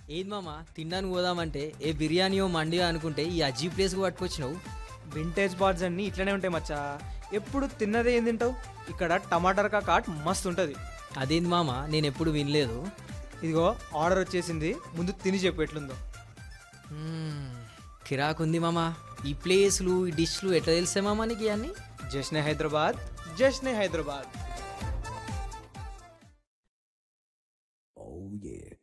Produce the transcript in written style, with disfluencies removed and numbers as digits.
ఏది మామ తిన్నాను పోదామంటే ఏ బిర్యానీయో మండియో అనుకుంటే ఈ అజీ ప్లేస్కి పట్టుకొచ్చినావు. వింటేజ్ బార్స్ అన్నీ ఇట్లనే ఉంటాయి మచ్చా. ఎప్పుడు తిన్నదే ఏం తింటావు? ఇక్కడ టమాటర్ కాట్ మస్తు ఉంటుంది. అదేంది మామ నేను ఎప్పుడు వినలేదు. ఇదిగో ఆర్డర్ వచ్చేసింది, ముందు తిని చెప్పు ఎట్లుందో. కిరాకుంది మామ. ఈ ప్లేస్లు ఈ డిష్లు ఎట్లా తెలిసే మామ నీకు ఇవన్నీ? జశ్నే హైదరాబాద్, జశ్నే హైదరాబాద్. Oh yeah.